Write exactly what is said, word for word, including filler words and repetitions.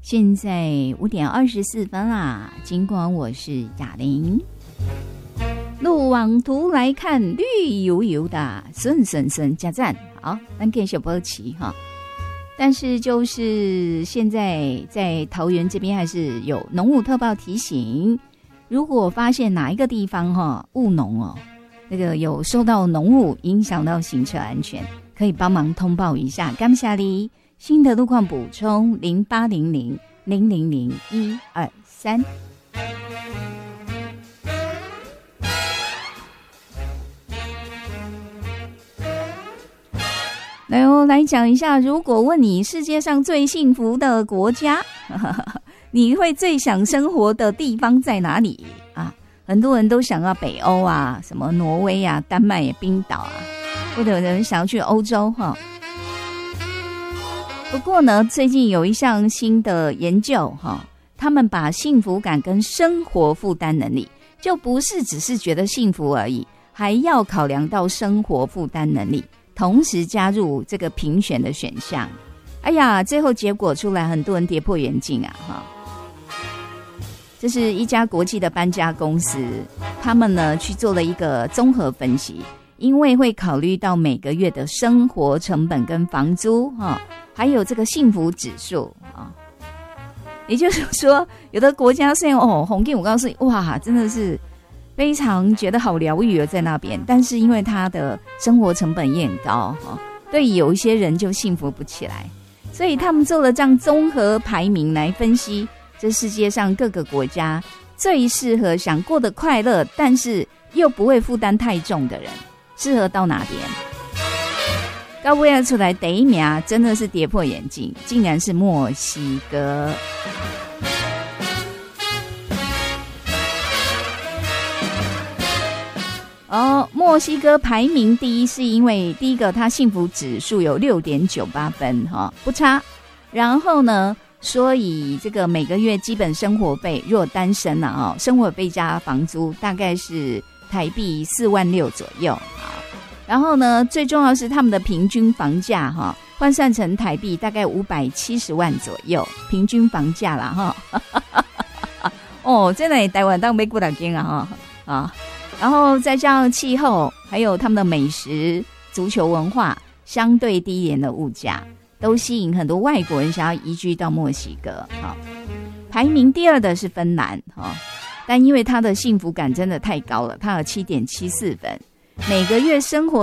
现在五点二十四分啦，尽管我是雅玲。路网图来看，绿油油的，顺顺顺，加赞。好，咱继续保持哈。但是就是现在在桃园这边还是有浓雾特报提醒，如果发现哪一个地方哈雾浓哦，那个有受到浓雾影响到行车安全，可以帮忙通报一下。感谢你，新的路况补充零八零零零零零一二三。来哦，来讲一下，如果问你世界上最幸福的国家，你会最想生活的地方在哪里啊？很多人都想要北欧啊，什么挪威啊、丹麦、冰岛啊，或者有人想要去欧洲哈。不过呢，最近有一项新的研究哈，他们把幸福感跟生活负担能力，就不是只是觉得幸福而已，还要考量到生活负担能力。同时加入这个评选的选项，哎呀，最后结果出来，很多人跌破眼镜啊！哈，这是一家国际的搬家公司，他们呢去做了一个综合分析，因为会考虑到每个月的生活成本跟房租哈，还有这个幸福指数啊。也就是说，有的国家虽然哦，红景我告诉你，哇，真的是。非常觉得好疗愈在那边，但是因为他的生活成本也很高，对有一些人就幸福不起来，所以他们做了这样综合排名来分析这世界上各个国家最适合想过得快乐但是又不会负担太重的人适合到哪边。高威尔出来第一名真的是跌破眼镜，竟然是墨西哥。哦，墨西哥排名第一是因为第一个它幸福指数有 六点九八 分哈、哦，不差。然后呢，所以这个每个月基本生活费，如果单身啊、哦，生活费加房租大概是台币四万六左右。好，然后呢，最重要是他们的平均房价哈、哦，换算成台币大概五百七十万左右，平均房价啦哈。哦，真的台湾当美国大间啊哈啊。然后再加上气候，还有他们的美食、足球文化，相对低廉的物价，都吸引很多外国人想要移居到墨西哥。好，排名第二的是芬兰，哈，但因为它的幸福感真的太高了，它有 七点七四 分，每个月生活